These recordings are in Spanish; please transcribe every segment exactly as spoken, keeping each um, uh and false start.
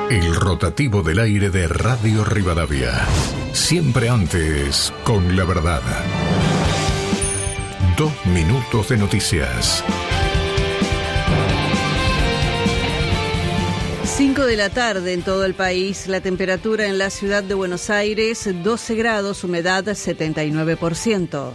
El rotativo del aire de Radio Rivadavia. Siempre antes, con la verdad. Dos minutos de noticias. cinco de la tarde en todo el país. La temperatura en la ciudad de Buenos Aires, doce grados, humedad setenta y nueve por ciento.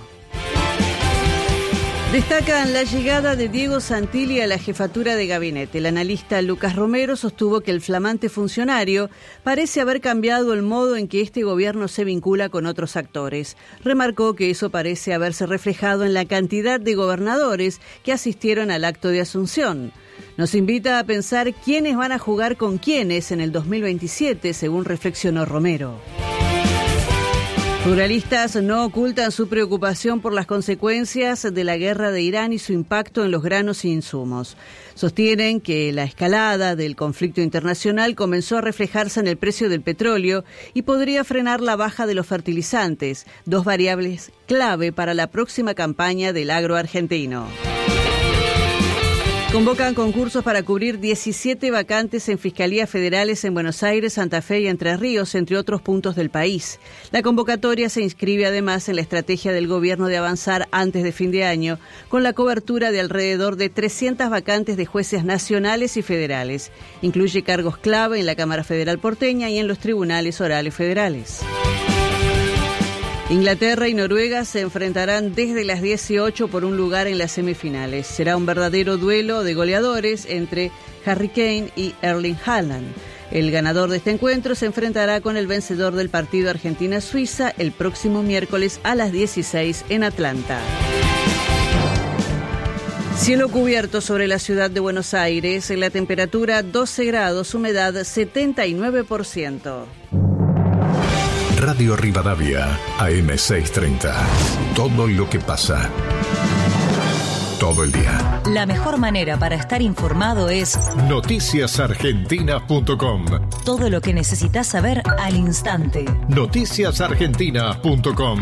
Destacan la llegada de Diego Santilli a la jefatura de gabinete. El analista Lucas Romero sostuvo que el flamante funcionario parece haber cambiado el modo en que este gobierno se vincula con otros actores. Remarcó que eso parece haberse reflejado en la cantidad de gobernadores que asistieron al acto de asunción. Nos invita a pensar quiénes van a jugar con quiénes en el dos mil veintisiete, según reflexionó Romero. Ruralistas no ocultan su preocupación por las consecuencias de la guerra de Irán y su impacto en los granos y insumos. Sostienen que la escalada del conflicto internacional comenzó a reflejarse en el precio del petróleo y podría frenar la baja de los fertilizantes, dos variables clave para la próxima campaña del agro argentino. Convocan concursos para cubrir diecisiete vacantes en fiscalías federales en Buenos Aires, Santa Fe y Entre Ríos, entre otros puntos del país. La convocatoria se inscribe además en la estrategia del gobierno de avanzar antes de fin de año, con la cobertura de alrededor de trescientas vacantes de jueces nacionales y federales. Incluye cargos clave en la Cámara Federal porteña y en los tribunales orales federales. Inglaterra y Noruega se enfrentarán desde las dieciocho por un lugar en las semifinales. Será un verdadero duelo de goleadores entre Harry Kane y Erling Haaland. El ganador de este encuentro se enfrentará con el vencedor del partido Argentina-Suiza el próximo miércoles a las dieciséis en Atlanta. Cielo cubierto sobre la ciudad de Buenos Aires, la temperatura doce grados, humedad setenta y nueve por ciento. Radio Rivadavia, A M seiscientos treinta. Todo lo que pasa. Todo el día. La mejor manera para estar informado es noticias argentinas punto com. Todo lo que necesitas saber al instante. noticias argentinas punto com.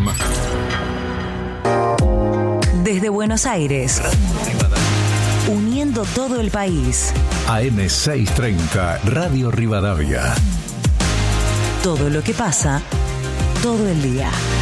Desde Buenos Aires. Uniendo todo el país. A M seiscientos treinta, Radio Rivadavia. Todo lo que pasa, todo el día.